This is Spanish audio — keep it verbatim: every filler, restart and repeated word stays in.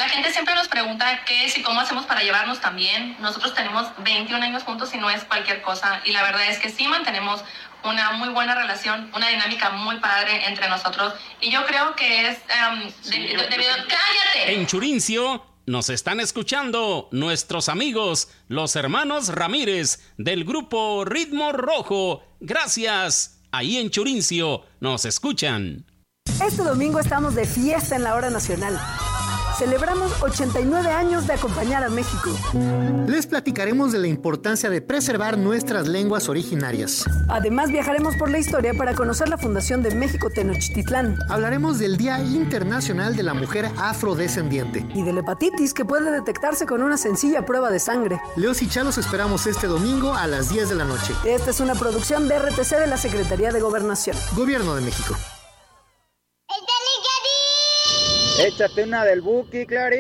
La gente siempre nos pregunta qué es y cómo hacemos para llevarnos tan bien. Nosotros tenemos veintiún años juntos y no es cualquier cosa. Y la verdad es que sí mantenemos una muy buena relación, una dinámica muy padre entre nosotros. Y yo creo que es um, sí, debido... yo, debido yo, ¡Cállate! En Churincio nos están escuchando nuestros amigos, los hermanos Ramírez, del grupo Ritmo Rojo. Gracias. Ahí en Churincio nos escuchan. Este domingo estamos de fiesta en la Hora Nacional. Celebramos ochenta y nueve años de acompañar a México. Les platicaremos de la importancia de preservar nuestras lenguas originarias. Además, viajaremos por la historia para conocer la fundación de México Tenochtitlán. Hablaremos del Día Internacional de la Mujer Afrodescendiente. Y de la hepatitis, que puede detectarse con una sencilla prueba de sangre. Leos y Chalos esperamos este domingo a las diez de la noche. Esta es una producción de R T C de la Secretaría de Gobernación. Gobierno de México. Échate una del Buki, Clarín.